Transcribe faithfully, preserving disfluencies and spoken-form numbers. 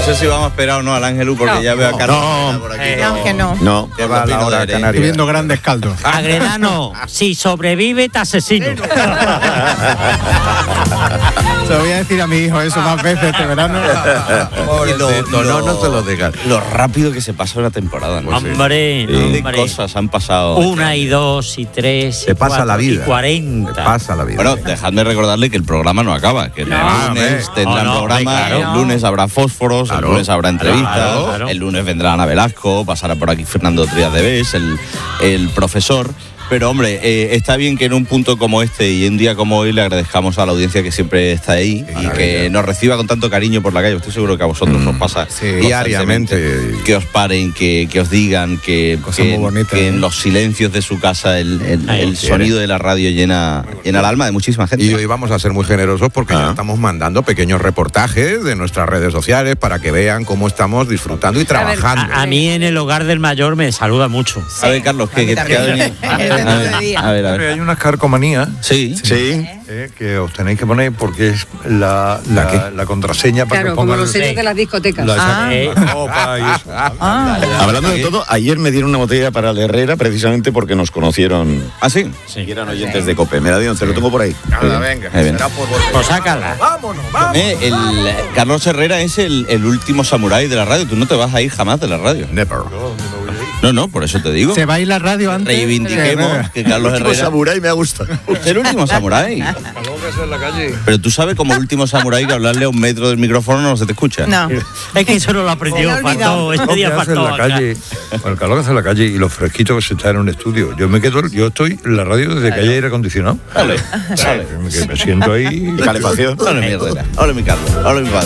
sé si vamos a esperar o no al Ángelus porque no, ya veo a Carlos no, por aquí. eh, No, que no. No, que va a la hora canaria. Estoy viendo grandes caldos. Agredano, si sobrevive, te asesino. Se lo voy a decir a mi hijo eso más veces este verano. Pobrecito, no, no te lo digas. Lo rápido que se pasa una temporada, ¿no? Hombre, ¿Qué hombre. cosas han pasado? Una y dos y tres y Te pasa cuatro la vida. y cuarenta. Te pasa la vida. Bueno, dejadme recordarle que el programa no acaba, que el No. lunes Ah, tendrán no, no, programa, claro. el lunes habrá fósforos, Claro. el lunes habrá entrevistas, Claro, claro. el lunes vendrá Ana Velasco, pasará por aquí Fernando Trías de Bes, el, el profesor. Pero hombre, eh, está bien que en un punto como este y en un día como hoy le agradezcamos a la audiencia que siempre está ahí y maravilla. que nos reciba con tanto cariño por la calle. Estoy seguro que a vosotros os pasa diariamente. constantemente. Que os paren, que, que os digan, que, Cosas que, muy bonitas, que ¿eh? en los silencios de su casa el, el- Ahí el tiene. sonido de la radio llena, llena el alma de muchísima gente. Y hoy vamos a ser muy generosos porque Ah. ya estamos mandando pequeños reportajes de nuestras redes sociales para que vean cómo estamos disfrutando y trabajando. A, a mí en el hogar del mayor me saluda mucho. A ver, Carlos, ¿qué, qué- qué ha venido? A ver, a ver, a ver. Hay unas carcomanías Sí, Sí. eh, que os tenéis que poner porque es la, ¿La la, qué? la contraseña para Claro, que como pongan los sellos de las discotecas. la, Ah. la copa y eso. Ah, Hablando de todo, ayer me dieron una botella para la Herrera precisamente porque nos conocieron. ¿Ah, sí? Y eran oyentes de COPE. Me la dieron, te lo tengo por ahí. Nada, venga. Ahí viene. será por- Pues sácala. Eh, el, Carlos Herrera es el, el último samurái de la radio. Tú no te vas a ir jamás de la radio. Never. No, no, por eso te digo. Se va a ir la radio antes. Reivindiquemos que Carlos Último Herrera samurái me gusta. es el último samurái. Pero tú sabes como el último samurái que hablarle a un metro del micrófono no se te escucha. no. Es que eso no lo aprendió, Se lo ha olvidado. faltó. Este Lo que día hace en faltó. la acá. calle, con el calor que hace en la calle y lo fresquito que se está en un estudio. Yo me quedo, yo estoy en la radio desde que hay aire acondicionado. Vale, vale. Que me siento ahí. Calefacción. Hola, mi Herrera. Hola, mi Carlos. Hola, mi padre.